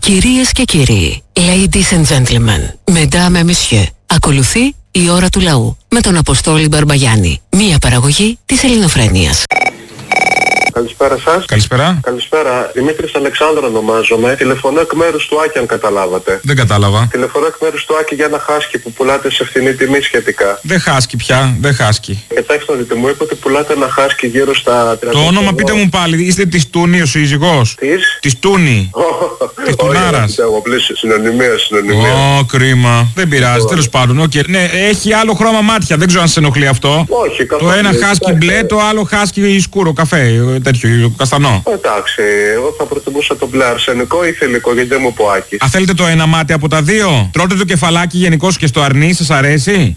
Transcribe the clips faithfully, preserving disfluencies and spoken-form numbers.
Κυρίες και κύριοι, ladies and gentlemen, mesdames et messieurs, ακολουθεί η ώρα του λαού με τον Αποστόλη Μπαρμπαγιάννη, μία παραγωγή της Ελληνοφρένειας. Καλησπέρα σας. Καλησπέρα. Καλησπέρα. Δημήτρης Αλεξάνδρου ονομάζομαι. Τηλεφωνώ εκ μέρους του Άκη, αν καταλάβατε. Δεν κατάλαβα. Τηλεφωνώ εκ μέρους του Άκη για ένα χάσκι που πουλάτε σε φθηνή τιμή σχετικά. Δεν χάσκι πια, δεν χάσκι. Κοιτάξτε να δείτε, μου είπε ότι πουλάτε ένα χάσκι γύρω στα τριάντα. Το όνομα πείτε μου πάλι, είστε της Τούνη ο σύζυγός? Της? Της Τούνη. Της Τουνάρας. Εγώ πλήσει συνωνυμία, συνωνυμία. Ω, κρίμα. Δεν πειράζει, τέλος πάντων. Okay. Ναι, έχει άλλο χρώμα μάτια, δεν ξέρω αν σε ενοχλεί αυτό. Όχι, καθόλου. Το ένα χάσκι μπλε, το άλλο χάσκι σκούρο, καφέ, τέτοιο, καστανό. Εντάξει, εγώ θα προτιμούσα το μπλε αρσενικό ή θηλυκό, γιατί δεν μου πω Άκης. Α, θέλετε το ένα μάτι από τα δύο? Τρώτε το κεφαλάκι γενικώς και στο αρνί, σας αρέσει?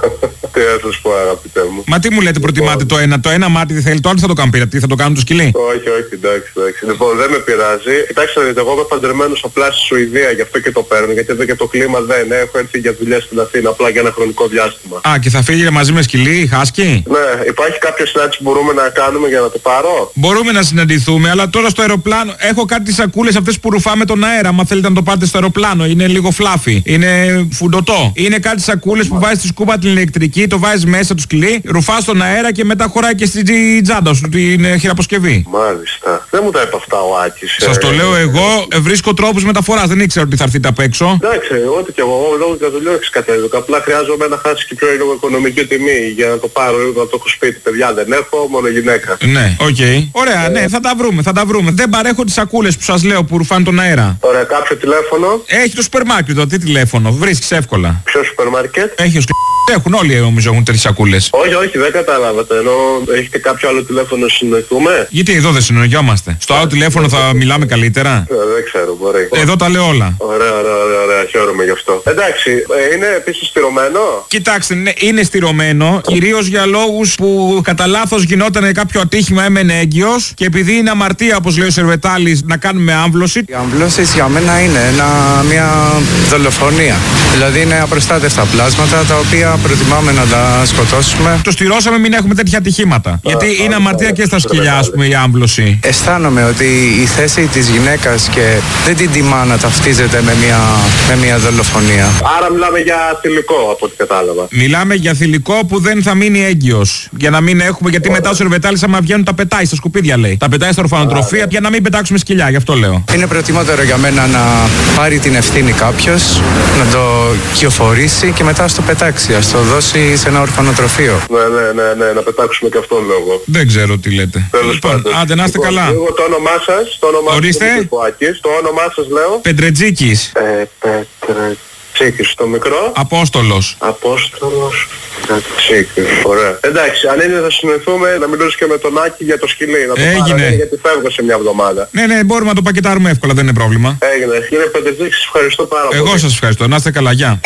Τι θα σας πω, αγαπητέ μου. Μα τι μου λέτε, προτιμάτε το ένα? Το ένα μάτι δεν θέλει, το άλλο θα το κάνουν τι θα το κάνουν το σκυλί? Όχι, όχι, εντάξει, εντάξει. Λοιπόν, δεν με πειράζει. Κοιτάξτε, δείτε, εγώ είμαι παντρεμένος απλά στη Σουηδία, γι' αυτό και το παίρνω. Γιατί εδώ και το κλίμα δεν έχω έρθει για δουλειά στην Αθήνα, απλά για ένα χρονικό διάστημα. Α, και θα φύγει μαζί με σκυλί, χάσκι? Ναι, υπάρχει κάποια συνάντηση που μπορούμε να κάνουμε για να το πάρω? Μπορούμε να συναντηθούμε, αλλά τώρα στο αεροπλάνο έχω κάτι σακούλες αυτές που ρουφάμε τον αέρα. Μα θέλετε να το πάρετε στο αεροπλάνο, είναι λίγο φλάφι. Είναι φουντωτό. Είναι κάτι σακούλες που βάζεις στη σκούπα την ηλεκτρική, το βάζεις μέσα του σκυλί, ρουφάς τον αέρα και μετά χωράει και στην τσάντα σου την χειραποσκευή. Μάλιστα. Δεν μου τα είπε αυτά ο Άκης. Σας το λέω εγώ, βρίσκω τρόπους μεταφοράς. Δεν ήξερα ότι θα έρθετε απ' έξω. Εντάξει, ό,τι και εγώ, λόγω για δουλειά έχεις κατέβηκα. Απλά χρειάζομαι να χάσει και πιο λίγο οικονομική τιμή για να το πάρω, να το έχω σπίτι. Παιδιά δεν έχω, μόνο γυναίκα. Ναι, οκ. Okay. Ωραία, ναι, θα τα βρούμε, θα τα βρούμε. Δεν παρέχω τις σακούλες που σας λέω που ρουφάνε τον αέρα. Ωραία, κάποιο τηλέφωνο? Έχει το σούπερ μάρκετ, τι τηλέφωνο, βρίσκεις εύκολα. Ποιο σούπερ μάρκετ? Έχει ως έχουν όλοι νομίζω έχουν τέτοιες σακούλες. Όχι, όχι, δεν καταλάβατε. Ενώ έχετε κάποιο άλλο τηλέφωνο να συνοηθούμε? Γιατί εδώ δεν συνοηθιόμαστε. Στο άλλο τηλέφωνο θα μιλάμε καλύτερα. Ε, δεν ξέρω, μπορεί. Εδώ τα λέω όλα. Ωραία, ωραία, ωραία, ωραία. Χαίρομαι γι' αυτό. Εντάξει, ε, είναι επίσης στηρωμένο? Κοιτάξτε, ναι, είναι στηρωμένο. Κυρίως για λόγους που κατά λάθος γινόταν κάποιο ατύχημα, έμενε έγκυος. Και επειδή είναι αμαρτία, όπως λέει ο Σερβετάλης, να κάνουμε άμβλωση. Οι αμβλώσεις για μένα είναι ένα, μια δολοφονία. Δηλαδή είναι απροστάτευτα πλάσματα τα οποία προτιμάμε να τα σκοτώσουμε. Το στηρώσαμε μην έχουμε τέτοια ατυχήματα. Γιατί είναι αμαρτία και στα σκυλιά, ας πούμε, η άμβλωση. Αισθάνομαι ότι η θέση της γυναίκας και δεν την τιμά να ταυτίζεται με μια, με μια δολοφονία. Άρα μιλάμε για θηλυκό, από ό,τι κατάλαβα. Μιλάμε για θηλυκό που δεν θα μείνει έγκυος. Για να μην έχουμε, γιατί μετά ο Σερβετάλης άμα βγαίνουν τα πετάει στα σκουπίδια, λέει. Τα πετάει στα ορφανοτροφία για να μην πετάξουμε σκυλιά, γι' αυτό λέω. Είναι προτιμότερο για μένα να πάρει την ευθύνη κάποιος, να το κυοφορήσει και μετά στο πετάξει. Ας το δώσει σε ένα ορφανοτροφείο. Ναι, ναι, ναι, ναι, να πετάξουμε και αυτόν λόγο. Δεν ξέρω τι λέτε. Τέλος Λοιπόν, πάντων. άντε να είστε Λοιπόν, καλά. εγώ το όνομά σας, το όνομά Ορίστε. σας, το όνομά σας λέω. Πεντρετζίκης. Ε, Πετρετζίκης, το μικρό. Απόστολος. Απόστολος Πετρετζίκης, ωραία. Εντάξει, αν είναι θα συνοηθούμε να μιλήσω και με τον Άκη για το σκυλί. Να το Έγινε. πάρω, γιατί φεύγω σε μια εβδομάδα. Ναι, ναι, μπορούμε να το πακετάρουμε εύκολα, δεν είναι πρόβλημα. Έγινε. Κύριε Πετρετζίκη, σας ευχαριστώ πάρα πολύ. Εγώ σας ευχαριστώ. Να είστε καλά, γεια.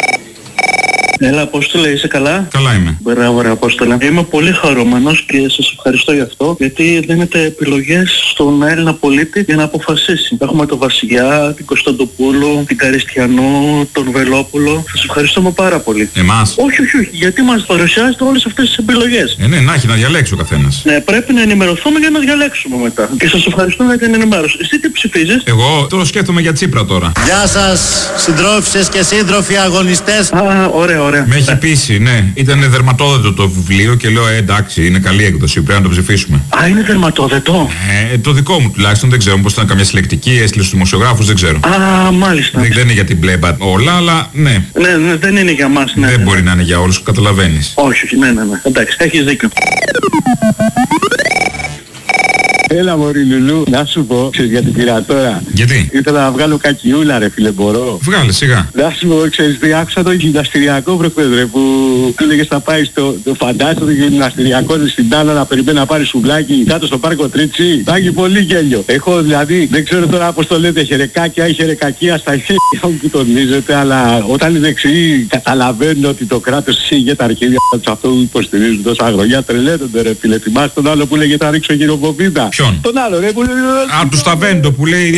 Έλα, Απόστολε, είσαι καλά? Καλά είμαι. Μπράβο, ρε Απόστολε. Είμαι πολύ χαρούμενος και σας ευχαριστώ γι' αυτό, γιατί δίνετε επιλογές στον Έλληνα πολίτη για να αποφασίσει. Έχουμε τον Βασιλιά, την Κωνσταντοπούλου, την Καριστιανού, τον Βελόπουλο. Σας ευχαριστούμε πάρα πολύ. Εμάς. Όχι, όχι, όχι, γιατί μας παρουσιάζετε όλες αυτές τις επιλογές. Ε, ναι, να έχει να διαλέξει ο καθένας. Ναι, πρέπει να ενημερωθούμε για να διαλέξουμε μετά. Και σας ευχαριστώ για την ενημέρωση. Εσύ τι ψηφίζεις? Εγώ τώρα σκέφτομαι για Τσίπρα τώρα. Γεια σας, συντρόφισσες και σύντροφοι αγωνιστές. Α, ωραία, ωραία. Με έχει πείσει, ναι. Ήταν δερματόδετο το βιβλίο και λέω, ε, εντάξει, είναι καλή έκδοση, πρέπει να το ψηφίσουμε. Α, είναι δερματόδετο. Ε, το δικό μου τουλάχιστον, δεν ξέρω πώς ήταν καμιά συλλεκτική, έστειλε στους δημοσιογράφους, δεν ξέρω. Α, μάλιστα. Δεν, δεν είναι για την μπλέμπα όλα, αλλά ναι. Ναι, ναι, δεν είναι για μας, ναι. Δεν ναι. μπορεί να είναι για όλους, καταλαβαίνεις. Όχι, όχι, ναι, ναι, ναι. Εντάξει, έχεις δίκιο. Έλα μωρή Λουλού, να σου πω, ξέρεις γιατί πήρα τώρα. Γιατί? Ήθελα να βγάλω κακιούλα ρε φίλε, μπορώ. Βγάλε σιγά. Να σου πω, ξέρεις τι, άκουσα το γυμναστηριακό προχθές ρε, που του έλεγες να πάει στο, το φαντάζεσαι το γυμναστηριακό στην Τάνα να περιμένει να πάρει σουβλάκι κάτω στο πάρκο Τρίτσι. Θα έχει πολύ γέλιο. Έχω δηλαδή, δεν ξέρω τώρα πώς το λέτε, χερεκάκια ή χερεκακία στα χέρια μου που τονίζετε, αλλά όταν οι δεξιοί καταλαβαίνουν ότι το κράτος σίγε τα αρχίδια τους αυτό που υποστηρίζουν τόσα χρόνια, τρελαίνονται ρε φίλε. Θυμάστε τον άλλο που λέγεται να ρίξω γυροποπίδα. Ποιον? Τον άλλο ρε που... Α, του Σταβέντο που λέει